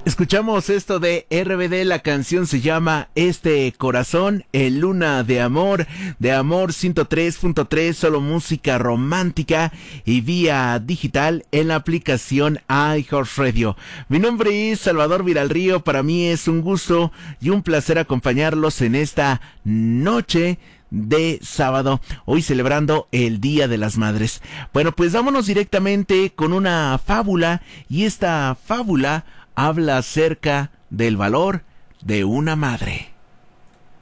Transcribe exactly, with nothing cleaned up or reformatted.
Escuchamos esto de R B D, la canción se llama Este Corazón, el Luna de Amor, de Amor ciento tres punto tres, solo música romántica y vía digital en la aplicación iHeartRadio. Mi nombre es Salvador Viralrío, para mí es un gusto y un placer acompañarlos en esta noche de sábado, hoy celebrando el Día de las Madres. Bueno, pues vámonos directamente con una fábula, y esta fábula habla acerca del valor de una madre.